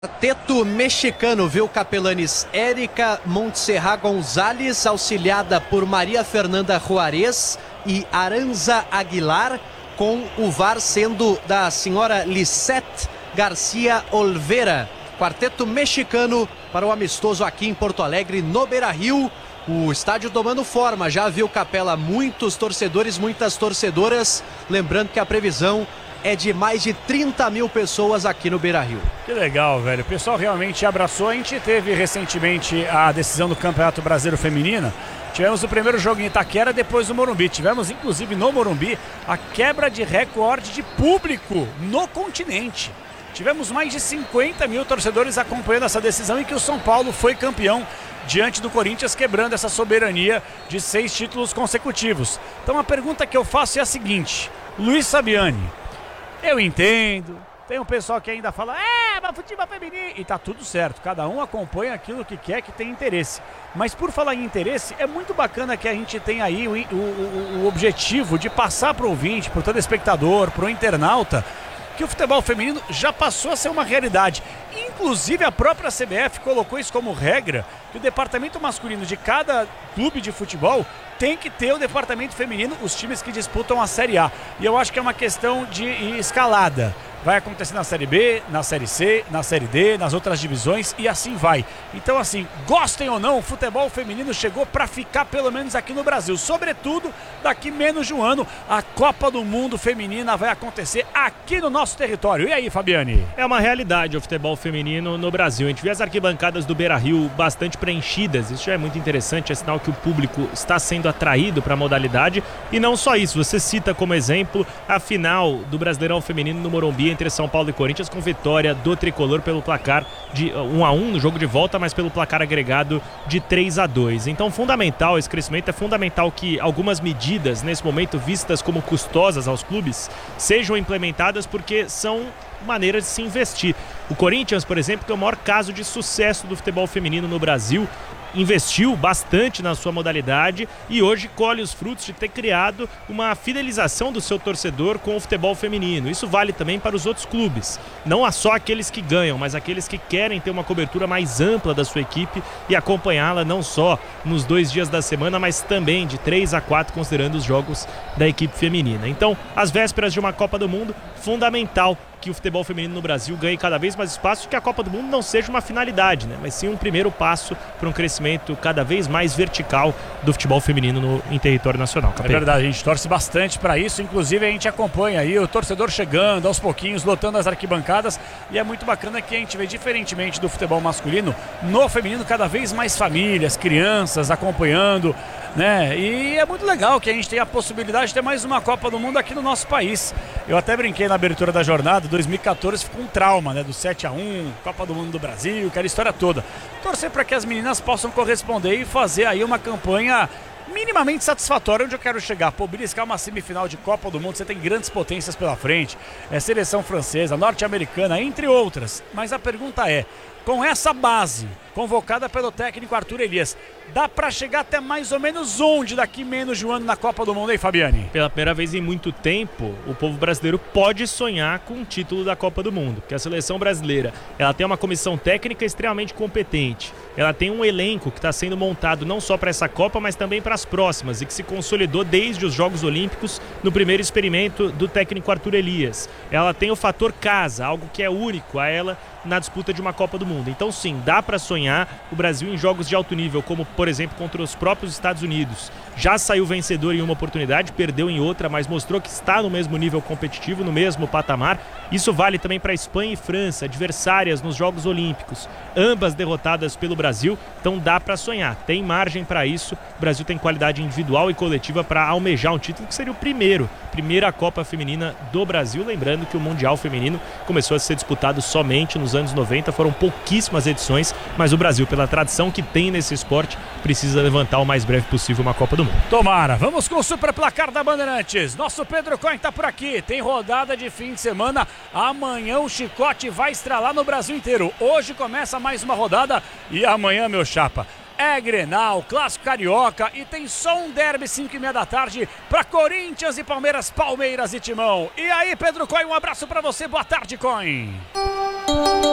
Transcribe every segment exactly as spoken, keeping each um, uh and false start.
Quarteto mexicano, viu, capelanes? Érica Montserrat Gonzalez, auxiliada por Maria Fernanda Juarez e Aranza Aguilar, com o V A R sendo da senhora Lisette Garcia Olveira. Quarteto mexicano para o amistoso aqui em Porto Alegre, no Beira-Rio. O estádio tomando forma, já viu, Capela, muitos torcedores, muitas torcedoras. Lembrando que a previsão é de mais de trinta mil pessoas aqui no Beira-Rio. Que legal, velho. O pessoal realmente abraçou. A gente teve recentemente a decisão do Campeonato Brasileiro Feminino. Tivemos o primeiro jogo em Itaquera, depois no Morumbi. Tivemos, inclusive, no Morumbi, a quebra de recorde de público no continente. Tivemos mais de cinquenta mil torcedores acompanhando essa decisão em que o São Paulo foi campeão diante do Corinthians, quebrando essa soberania de seis títulos consecutivos. Então a pergunta que eu faço é a seguinte: Luiz Fabiani, eu entendo, tem um pessoal que ainda fala, é, mas futebol feminino, e tá tudo certo, cada um acompanha aquilo que quer, que tem interesse. Mas por falar em interesse, é muito bacana que a gente tem aí o, o, o objetivo de passar pro ouvinte, pro telespectador, pro internauta, que o futebol feminino já passou a ser uma realidade. Inclusive a própria C B F colocou isso como regra, que o departamento masculino de cada clube de futebol tem que ter o departamento feminino, os times que disputam a Série A. E eu acho que é uma questão de escalada. Vai acontecer na Série B, na Série C, na Série D, nas outras divisões e assim vai. Então assim, gostem ou não, o futebol feminino chegou para ficar pelo menos aqui no Brasil. Sobretudo, daqui menos de um ano, a Copa do Mundo Feminina vai acontecer aqui no nosso território. E aí, Fabiani? É uma realidade o futebol feminino no Brasil. A gente vê as arquibancadas do Beira-Rio bastante preenchidas. Isso já é muito interessante, é sinal que o público está sendo atraído para a modalidade. E não só isso, você cita como exemplo a final do Brasileirão Feminino no Morumbi entre São Paulo e Corinthians, com vitória do tricolor pelo placar de um a um no jogo de volta, mas pelo placar agregado de três a dois. Então, fundamental esse crescimento, é fundamental que algumas medidas nesse momento vistas como custosas aos clubes sejam implementadas, porque são maneiras de se investir. O Corinthians, por exemplo, que é o maior caso de sucesso do futebol feminino no Brasil, investiu bastante na sua modalidade e hoje colhe os frutos de ter criado uma fidelização do seu torcedor com o futebol feminino. Isso vale também para os outros clubes. Não há só aqueles que ganham, mas aqueles que querem ter uma cobertura mais ampla da sua equipe e acompanhá-la não só nos dois dias da semana, mas também de três a quatro, considerando os jogos da equipe feminina. Então, às vésperas de uma Copa do Mundo, fundamental que o futebol feminino no Brasil ganhe cada vez mais espaço e que a Copa do Mundo não seja uma finalidade, né? Mas sim um primeiro passo para um crescimento cada vez mais vertical do futebol feminino no, em território nacional. É verdade, a gente torce bastante para isso, inclusive a gente acompanha aí o torcedor chegando aos pouquinhos, lotando as arquibancadas, e é muito bacana que a gente vê, diferentemente do futebol masculino, no feminino cada vez mais famílias, crianças acompanhando, né? E é muito legal que a gente tenha a possibilidade de ter mais uma Copa do Mundo aqui no nosso país. Eu até brinquei na abertura da jornada, dois mil e quatorze ficou um trauma, né? Do sete a um, Copa do Mundo do Brasil, aquela história toda. Torcer para que as meninas possam corresponder e fazer aí uma campanha minimamente satisfatória. Onde eu quero chegar? Pô, beliscar uma semifinal de Copa do Mundo, você tem grandes potências pela frente, é seleção francesa, norte-americana, entre outras. Mas a pergunta é, com essa base convocada pelo técnico Arthur Elias, dá pra chegar até mais ou menos onde daqui menos de um ano na Copa do Mundo, hein, Fabiani? Pela primeira vez em muito tempo, o povo brasileiro pode sonhar com o título da Copa do Mundo, porque a seleção brasileira, ela tem uma comissão técnica extremamente competente, ela tem um elenco que está sendo montado não só para essa Copa, mas também para as próximas, e que se consolidou desde os Jogos Olímpicos no primeiro experimento do técnico Arthur Elias. Ela tem o fator casa, algo que é único a ela na disputa de uma Copa do Mundo. Então sim, dá para sonhar. O Brasil em jogos de alto nível, como por exemplo contra os próprios Estados Unidos, já saiu vencedor em uma oportunidade, perdeu em outra, mas mostrou que está no mesmo nível competitivo, no mesmo patamar. Isso vale também para Espanha e França, adversárias nos Jogos Olímpicos, ambas derrotadas pelo Brasil. Então dá para sonhar, tem margem para isso. O Brasil tem qualidade individual e coletiva para almejar um título que seria o primeiro, primeira Copa Feminina do Brasil. Lembrando que o Mundial Feminino começou a ser disputado somente nos anos noventa, foram pouquíssimas edições, mas o Brasil, pela tradição que tem nesse esporte, precisa levantar o mais breve possível uma Copa do Mundo. Tomara. Vamos com o super placar da Bandeirantes. Nosso Pedro Cohen tá por aqui. Tem rodada de fim de semana. Amanhã o chicote vai estralar no Brasil inteiro. Hoje começa mais uma rodada e amanhã, meu chapa, é Grenal, Clássico Carioca e tem só um derby cinco e meia da tarde para Corinthians e Palmeiras, Palmeiras e Timão. E aí, Pedro Cohen, um abraço para você. Boa tarde, Cohen.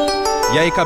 E aí,